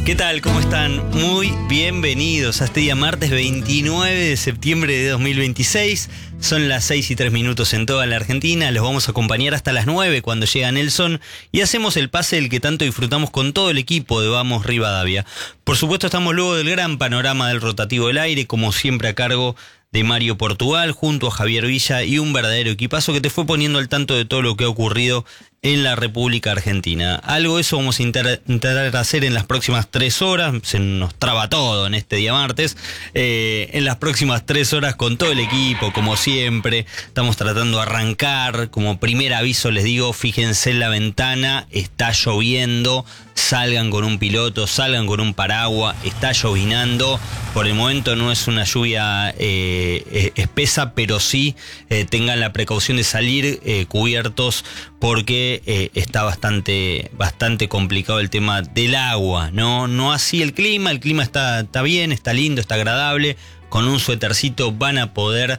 ¿Qué tal? ¿Cómo están? Muy bienvenidos a este día martes 29 de septiembre de 2026. Son las 6:03 en toda la Argentina. Los vamos a acompañar hasta las 9 cuando llega Nelson y hacemos el pase del que tanto disfrutamos con todo el equipo de Vamos Rivadavia. Por supuesto, estamos luego del gran panorama del rotativo del aire, como siempre a cargo de Mario Portugal, junto a Javier Villa y un verdadero equipazo que te fue poniendo al tanto de todo lo que ha ocurrido en la República Argentina. Algo de eso vamos a intentar hacer en las próximas 3 horas. Se nos traba todo en este día martes. En las próximas 3 horas con todo el equipo, como siempre. Estamos tratando de arrancar. Como primer aviso les digo, fíjense en la ventana, está lloviendo. Salgan con un piloto, salgan con un paraguas, está llovinando. Por el momento no es una lluvia espesa, pero sí tengan la precaución de salir cubiertos porque está bastante complicado el tema del agua. No así el clima está bien, está lindo, está agradable. Con un suétercito van a poder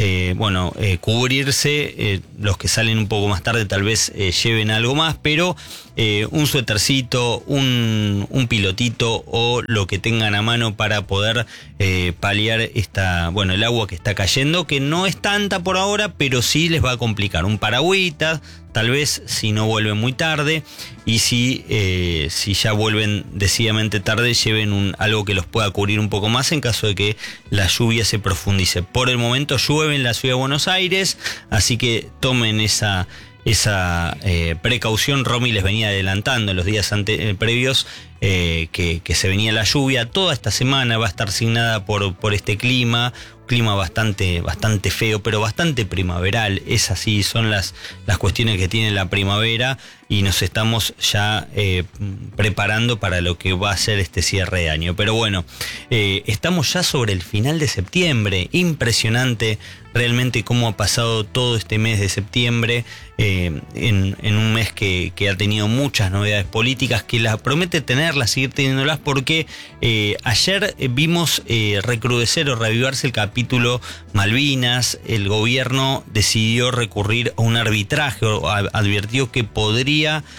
cubrirse. Los que salen un poco más tarde tal vez lleven algo más, pero un suétercito, un pilotito o lo que tengan a mano para poder paliar el agua que está cayendo, que no es tanta por ahora, pero sí les va a complicar. Un paragüita, tal vez si no vuelven muy tarde, y si ya vuelven decididamente tarde, lleven algo que los pueda cubrir un poco más en caso de que la lluvia se profundice. Por el momento llueve en la ciudad de Buenos Aires, así que tomen esa precaución. Romy les venía adelantando en los días previos que se venía la lluvia. Toda esta semana va a estar signada por este clima bastante feo, pero bastante primaveral. Es así, son las cuestiones que tiene la primavera, y nos estamos ya preparando para lo que va a ser este cierre de año. Pero bueno, estamos ya sobre el final de septiembre. Impresionante realmente cómo ha pasado todo este mes de septiembre, en un mes que ha tenido muchas novedades políticas, que las promete tenerlas, seguir teniéndolas, porque ayer vimos recrudecer o reavivarse el capítulo Malvinas. El gobierno decidió recurrir a un arbitraje, o advirtió que podría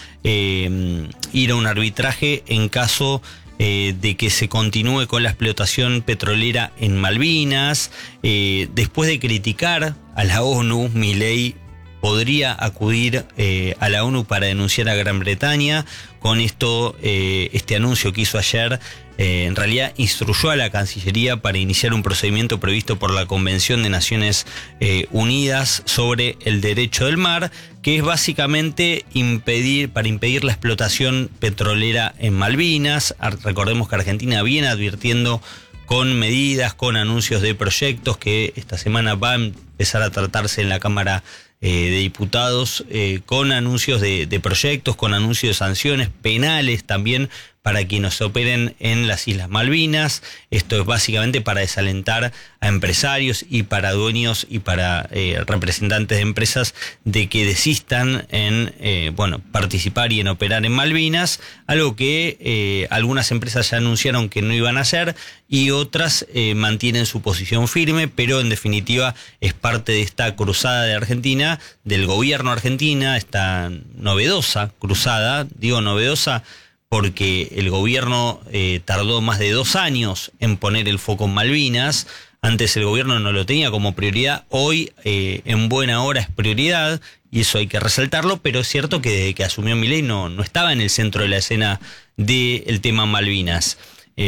ir a un arbitraje en caso de que se continúe con la explotación petrolera en Malvinas. Después de criticar a la ONU, Milei podría acudir a la ONU para denunciar a Gran Bretaña. Con esto, este anuncio que hizo ayer, en realidad instruyó a la Cancillería para iniciar un procedimiento previsto por la Convención de Naciones Unidas sobre el Derecho del Mar, que es básicamente para impedir la explotación petrolera en Malvinas. Recordemos que Argentina viene advirtiendo con medidas, con anuncios de proyectos que esta semana va a empezar a tratarse en la Cámara de Diputados, con anuncios de proyectos, con anuncios de sanciones penales también para quienes operen en las Islas Malvinas. Esto es básicamente para desalentar a empresarios y para dueños y para representantes de empresas de que desistan en participar y en operar en Malvinas, algo que algunas empresas ya anunciaron que no iban a hacer y otras mantienen su posición firme, pero en definitiva es parte de esta cruzada de Argentina, del gobierno argentina, esta novedosa cruzada. Digo novedosa porque el gobierno tardó más de 2 años en poner el foco en Malvinas. Antes el gobierno no lo tenía como prioridad. Hoy, en buena hora, es prioridad, y eso hay que resaltarlo, pero es cierto que desde que asumió Milei no estaba en el centro de la escena del tema Malvinas.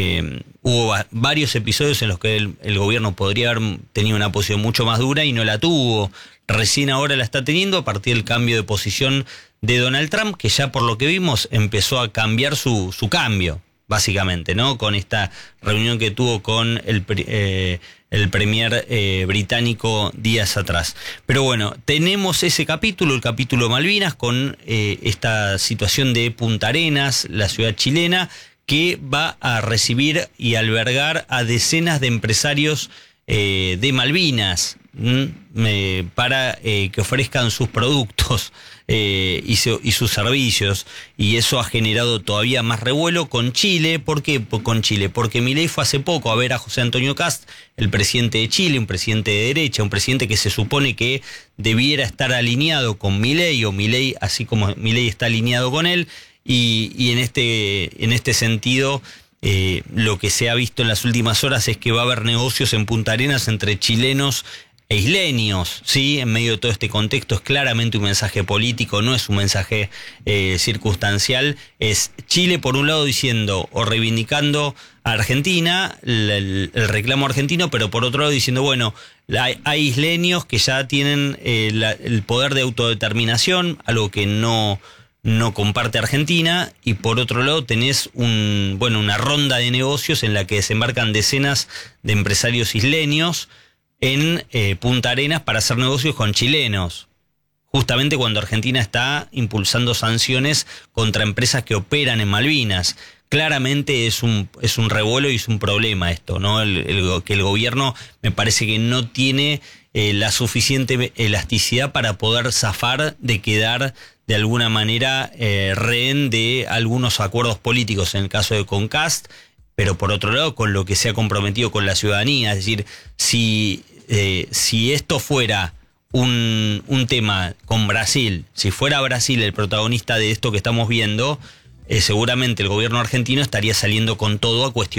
Hubo varios episodios en los que el gobierno podría haber tenido una posición mucho más dura y no la tuvo. Recién ahora la está teniendo a partir del cambio de posición de Donald Trump, que ya por lo que vimos empezó a cambiar su cambio, básicamente, ¿no? Con esta reunión que tuvo con el premier británico días atrás. Pero bueno, tenemos ese capítulo, el capítulo Malvinas, con esta situación de Punta Arenas, la ciudad chilena, que va a recibir y albergar a decenas de empresarios de Malvinas para que ofrezcan sus productos y sus servicios, y eso ha generado todavía más revuelo con Chile. ¿Por qué con Chile? Porque Milei fue hace poco a ver a José Antonio Kast, el presidente de Chile, un presidente de derecha, un presidente que se supone que debiera estar alineado con Milei, o Milei, así como Milei está alineado con él, y en este sentido lo que se ha visto en las últimas horas es que va a haber negocios en Punta Arenas entre chilenos e isleños, ¿sí? En medio de todo este contexto es claramente un mensaje político, no es un mensaje circunstancial. Es Chile, por un lado, diciendo o reivindicando a Argentina, el reclamo argentino, pero por otro lado diciendo, bueno, hay isleños que ya tienen el poder de autodeterminación, algo que no comparte Argentina, y por otro lado tenés una ronda de negocios en la que desembarcan decenas de empresarios isleños en Punta Arenas para hacer negocios con chilenos, justamente cuando Argentina está impulsando sanciones contra empresas que operan en Malvinas. Claramente es un revuelo y es un problema esto, ¿no? Que el gobierno me parece que no tiene la suficiente elasticidad para poder zafar de quedar de alguna manera rehén de algunos acuerdos políticos en el caso de Concast, pero por otro lado con lo que se ha comprometido con la ciudadanía. Es decir, si esto fuera un tema con Brasil, si fuera Brasil el protagonista de esto que estamos viendo, seguramente el gobierno argentino estaría saliendo con todo a cuestionar